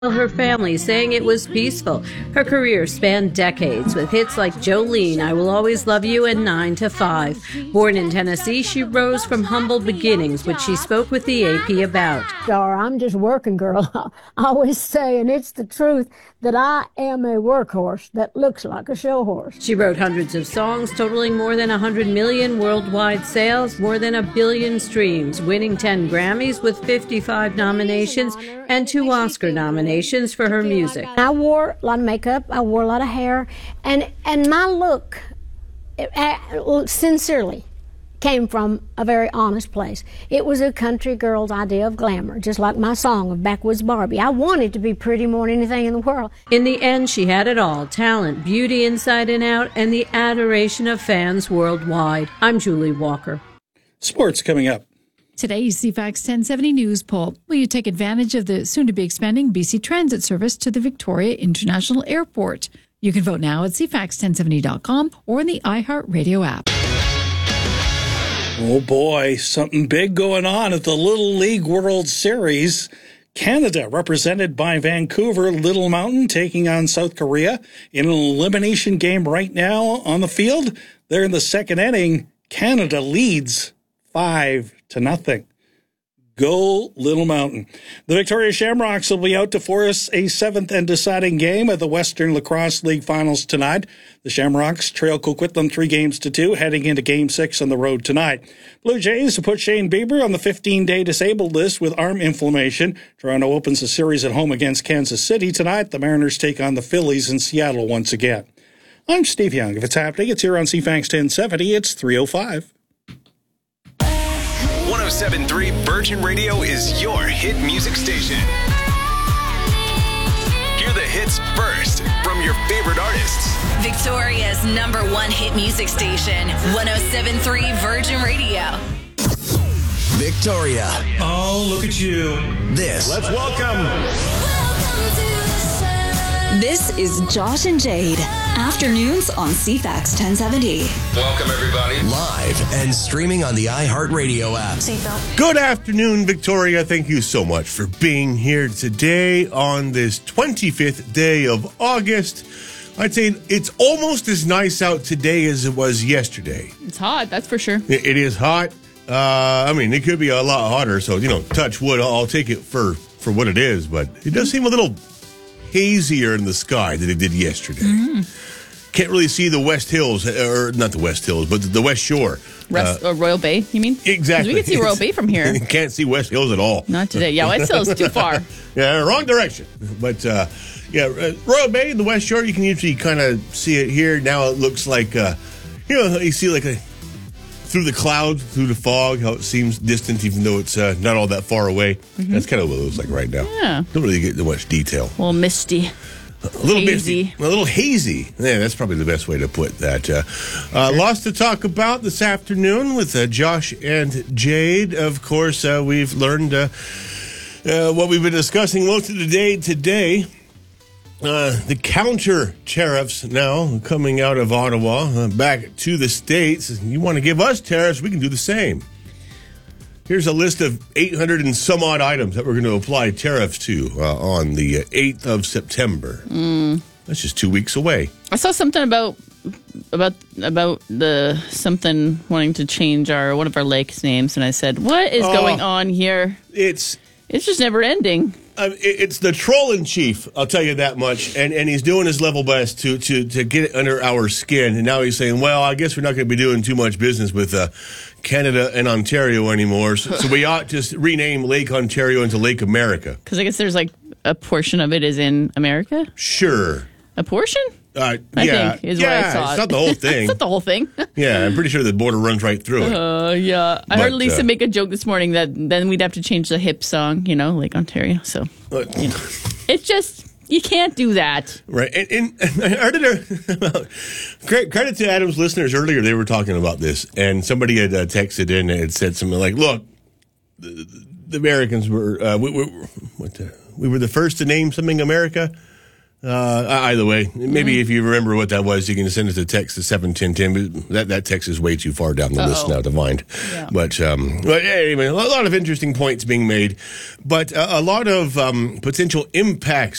her family, saying it was peaceful. Her career spanned decades with hits like Jolene, I Will Always Love You, and 9 to 5. Born in Tennessee, she rose from humble beginnings, which she spoke with the AP about. I'm just a working girl. I always say, and it's the truth, that I am a workhorse that looks like a show horse. She wrote hundreds of songs, totaling more than 100 million worldwide sales, more than 1 billion streams, winning 10 Grammys with 55 nominations and 2 Oscar nominations for her music. I wore a lot of makeup, I wore a lot of hair, and my look, sincerely, came from a very honest place. It was a country girl's idea of glamour, just like my song of Backwoods Barbie. I wanted to be pretty more than anything in the world. In the end, she had it all: talent, beauty inside and out, and the adoration of fans worldwide. I'm Julie Walker. Sports coming up. Today's CFAX 1070 News poll. Will you take advantage of the soon-to-be expanding BC Transit service to the Victoria International Airport? You can vote now at cfax1070.com or in the iHeartRadio app. Oh boy, something big going on at the Little League World Series. Canada, represented by Vancouver, Little Mountain, taking on South Korea in an elimination game right now on the field. They're in the second inning. Canada leads 5-0. Go Little Mountain. The Victoria Shamrocks will be out to force a 7th and deciding game at the Western Lacrosse League Finals tonight. The Shamrocks trail Coquitlam 3-2, heading into Game 6 on the road tonight. Blue Jays have put Shane Bieber on the 15-day disabled list with arm inflammation. Toronto opens the series at home against Kansas City tonight. The Mariners take on the Phillies in Seattle once again. I'm Steve Young. If it's happening, it's here on CFAX 1070. It's 3:05. 107.3 Virgin Radio is your hit music station. Hear the hits first from your favorite artists. Victoria's #1 hit music station, 107.3 Virgin Radio. Victoria. Oh, look at you. Let's welcome. This is Josh and Jade. Afternoons on CFAX 1070. Welcome, everybody. Live and streaming on the iHeartRadio app. Seatbelt. Good afternoon, Victoria. Thank you so much for being here today on this 25th day of August. I'd say it's almost as nice out today as it was yesterday. It's hot, that's for sure. It is hot. It could be a lot hotter, so, touch wood. I'll take it for what it is, but it does seem a little hazier in the sky than it did yesterday. Mm-hmm. Can't really see the West Hills, or not the West Hills, but the West Shore. Royal Bay, you mean? Exactly. We can see Royal Bay from here. Can't see West Hills at all. Not today. Yeah, West Hills is too far. Yeah, wrong direction. But, Royal Bay and the West Shore, you can usually kind of see it here. Now it looks like, you see like through the clouds, through the fog, how it seems distant, even though it's not all that far away. Mm-hmm. That's kind of what it looks like right now. Yeah. Don't really get too much detail. A little misty. A little hazy. misty. A little hazy. Yeah, that's probably the best way to put that. Lots to talk about this afternoon with Josh and Jade. Of course, we've learned what we've been discussing most of the day today. The counter tariffs now coming out of Ottawa back to the States. You want to give us tariffs, we can do the same. Here's a list of 800 and some odd items that we're going to apply tariffs to on the 8th of September. That's just 2 weeks away. I saw something about the something wanting to change one of our lakes names, and I said, "What is going on here?" It's just never ending. It's the troll in chief, I'll tell you that much, and he's doing his level best to get it under our skin. And now he's saying, well, I guess we're not going to be doing too much business with Canada and Ontario anymore, so we ought to rename Lake Ontario into Lake America. Because I guess there's like a portion of it is in America? Sure. A portion? I think is what I saw. It's not the whole thing. It's not the whole thing. Yeah, I'm pretty sure the border runs right through it. Yeah. I heard Lisa make a joke this morning that then we'd have to change the hip song, Lake Ontario. So, it's just, you can't do that. Right. And I heard credit to Adam's listeners earlier. They were talking about this, and somebody had texted in and said something like, look, the Americans were, we were the first to name something America. Either way, maybe if you remember what that was, you can send it to text to 71010. But that text is way too far down the list now to find. Yeah. But anyway, a lot of interesting points being made, but a lot of potential impacts